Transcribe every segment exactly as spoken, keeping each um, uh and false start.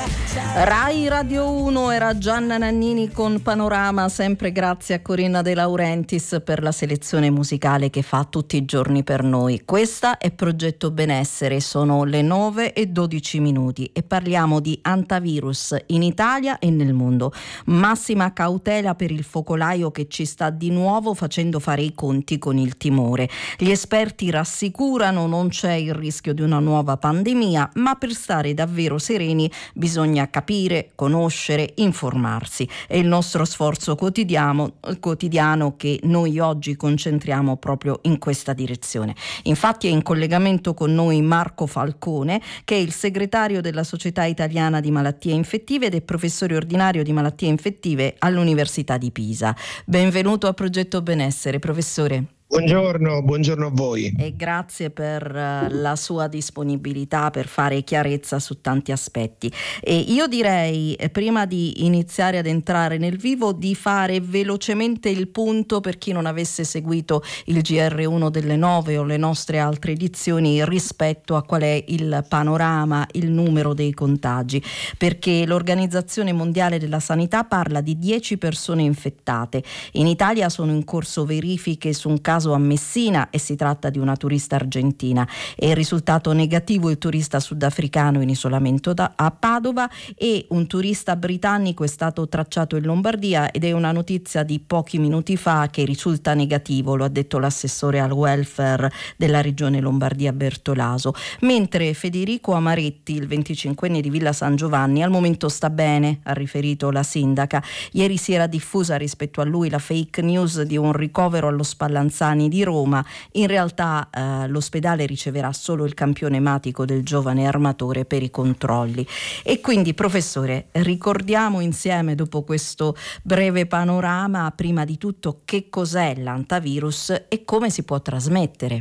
Rai Radio uno, era Gianna Nannini con Panorama, sempre grazie a Corinna De Laurentiis per la selezione musicale che fa tutti i giorni per noi. Questa è Progetto Benessere, sono le nove e dodici minuti e parliamo di antivirus in Italia e nel mondo. Massima cautela per il focolaio che ci sta di nuovo facendo fare i conti con il timore. Gli esperti rassicurano, non c'è il rischio di una nuova pandemia, ma per stare davvero sereni bisogna capire, conoscere, informarsi. È il nostro sforzo quotidiano, quotidiano che noi oggi concentriamo proprio in questa direzione. Infatti è in collegamento con noi Marco Falcone, che è il segretario della Società Italiana di Malattie Infettive ed è professore ordinario di malattie infettive all'Università di Pisa. Benvenuto a Progetto Benessere, professore. Buongiorno, buongiorno a voi. E grazie per uh, la sua disponibilità per fare chiarezza su tanti aspetti. E io direi, eh, prima di iniziare ad entrare nel vivo, di fare velocemente il punto per chi non avesse seguito il G R uno delle nove o le nostre altre edizioni rispetto a qual è il panorama, il numero dei contagi, perché l'Organizzazione Mondiale della Sanità parla di dieci persone infettate. In Italia sono in corso verifiche su un caso a Messina e si tratta di una turista argentina. È il risultato negativo il turista sudafricano in isolamento da, a Padova, e un turista britannico è stato tracciato in Lombardia ed è una notizia di pochi minuti fa che risulta negativo, lo ha detto l'assessore al welfare della regione Lombardia Bertolaso, mentre Federico Amaretti, il venticinquenne di Villa San Giovanni, al momento sta bene, ha riferito la sindaca. Ieri si era diffusa rispetto a lui la fake news di un ricovero allo Spallanzani di Roma. In realtà eh, l'ospedale riceverà solo il campione ematico del giovane armatore per i controlli. E quindi, professore, ricordiamo insieme, dopo questo breve panorama, prima di tutto che cos'è l'antivirus e come si può trasmettere.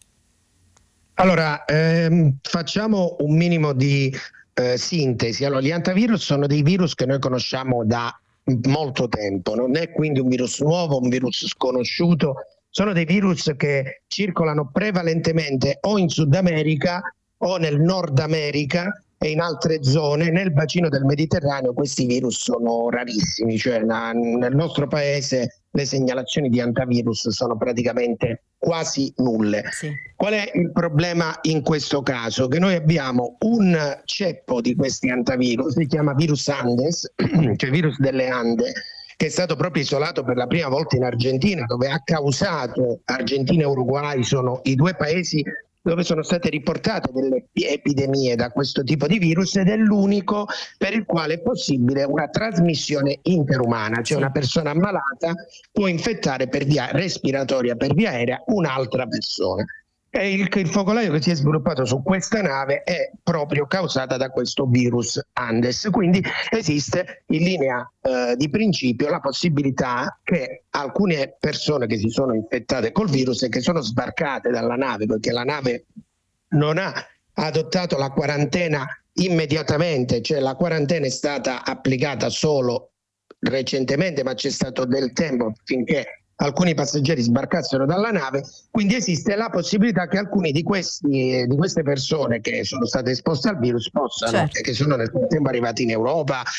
Allora, ehm, facciamo un minimo di eh, sintesi. Allora, gli antivirus sono dei virus che noi conosciamo da molto tempo, non è quindi un virus nuovo, un virus sconosciuto. Sono dei virus che circolano prevalentemente o in Sud America o nel Nord America e in altre zone. Nel bacino del Mediterraneo questi virus sono rarissimi, cioè na, nel nostro paese le segnalazioni di antivirus sono praticamente quasi nulle. Sì. Qual è il problema in questo caso? Che noi abbiamo un ceppo di questi antivirus, si chiama virus Andes, cioè virus delle Ande, che è stato proprio isolato per la prima volta in Argentina, dove ha causato, Argentina e Uruguay sono i due paesi dove sono state riportate delle epidemie da questo tipo di virus, ed è l'unico per il quale è possibile una trasmissione interumana, cioè una persona ammalata può infettare per via respiratoria, per via aerea, un'altra persona. E il, il focolaio che si è sviluppato su questa nave è proprio causata da questo virus Andes, quindi esiste in linea eh, di principio la possibilità che alcune persone che si sono infettate col virus e che sono sbarcate dalla nave, perché la nave non ha adottato la quarantena immediatamente, cioè la quarantena è stata applicata solo recentemente, ma c'è stato del tempo finché alcuni passeggeri sbarcassero dalla nave, quindi esiste la possibilità che alcuni di questi di queste persone che sono state esposte al virus possano, certo, e che sono nel frattempo arrivati in Europa